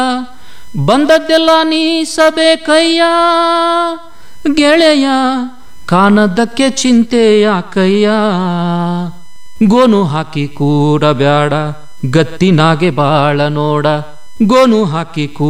ಬಂದದ್ದೆಲ್ಲ ನೀಸಬೇಕಯ್ಯ ಗೆಳೆಯ, ಕಾಣದಕ್ಕೆ ಚಿಂತೆ ಯಾಕಯ್ಯ. ಗೋನು ಹಾಕಿ ಕೂರಬ್ಯಾಡ, ಗತ್ತಿನಾಗೆ ಬಾಳ ನೋಡ. ಗೋನು ಹಾಕಿ